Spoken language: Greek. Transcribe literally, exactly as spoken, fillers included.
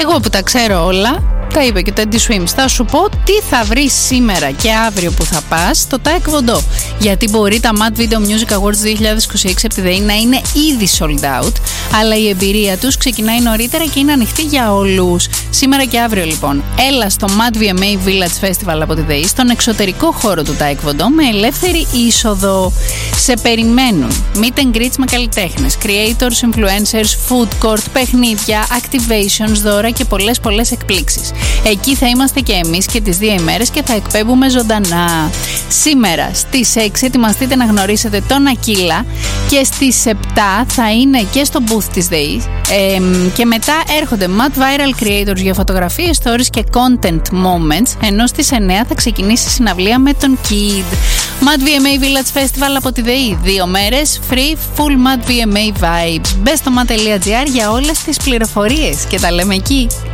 Εγώ που τα ξέρω όλα, τα είπε και το Eddie Swims, θα σου πω τι θα βρεις σήμερα και αύριο που θα πας στο Taekwondo. Γιατί μπορεί τα Mad Video Music Awards δύο χιλιάδες είκοσι έξι από τη ΔΕΗ να είναι ήδη sold out, αλλά η εμπειρία τους ξεκινάει νωρίτερα και είναι ανοιχτή για όλους. Σήμερα και αύριο λοιπόν, έλα στο Mad βι εμ έι Village Festival από τη ΔΕΗ, στον εξωτερικό χώρο του Taekwondo με ελεύθερη είσοδο. Σε περιμένουν meet and greets με καλλιτέχνες, creators, influencers, food court, παιχνίδια, activations, δώρα και πολλές πολλές εκπλήξεις. Εκεί θα είμαστε και εμείς και τις δύο ημέρες και θα εκπέμπουμε ζωντανά. Σήμερα στις έξι ετοιμαστείτε να γνωρίσετε τον Ακύλα και στις επτά θα είναι και στο booth της ΔΕΗ ε, και μετά έρχονται Mad Viral Creators για φωτογραφίες, stories και content moments, ενώ στις εννιά θα ξεκινήσει η συναυλία με τον Kid. Mad βι εμ έι Village Festival από τη ΔΕΗ. Δύο μέρες, free, full Mad βι εμ έι vibes. Μπες στο mad τελεία gr για όλες τις πληροφορίες και τα λέμε εκεί.